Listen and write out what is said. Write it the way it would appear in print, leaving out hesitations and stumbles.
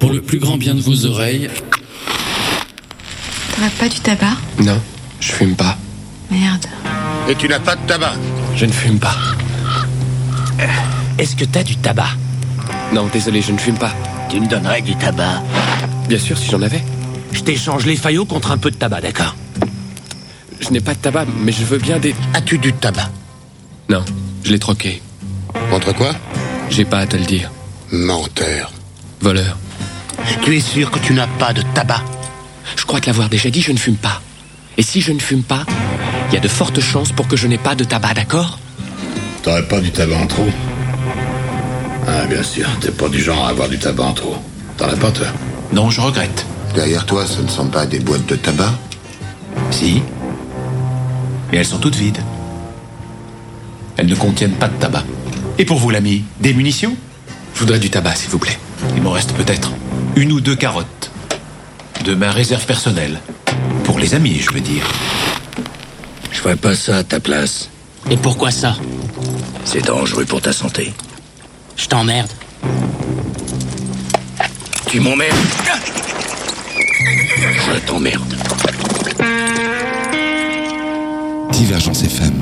Pour le plus grand bien de vos oreilles. T'aurais pas du tabac? Non, je fume pas. Merde. Et tu n'as pas de tabac? Je ne fume pas. Est-ce que t'as du tabac? Non, désolé, je ne fume pas. Tu me donnerais du tabac? Bien sûr, si j'en avais. Je t'échange les faillots contre un peu de tabac, d'accord? Je n'ai pas de tabac, mais je veux bien des... As-tu du tabac? Non, je l'ai troqué. Contre quoi? J'ai pas à te le dire. Menteur. Voleur. Tu es sûr que tu n'as pas de tabac? Je crois te l'avoir déjà dit, je ne fume pas. Et si je ne fume pas, il y a de fortes chances pour que je n'ai pas de tabac, d'accord? T'aurais pas du tabac en trop? Ah, bien sûr, t'es pas du genre à avoir du tabac en trop. T'en as pas, toi? Non, je regrette. Derrière toi, ce ne sont pas des boîtes de tabac? Si. Et elles sont toutes vides. Elles ne contiennent pas de tabac. Et pour vous, l'ami, des munitions? Je voudrais du tabac, s'il vous plaît. Il m'en reste peut-être 1 ou 2 carottes. De ma réserve personnelle. Pour les amis, je veux dire. Je ferais pas ça à ta place. Et pourquoi ça? C'est dangereux pour ta santé. Je t'emmerde. Tu m'emmerdes. Je t'emmerde. Divergence FM.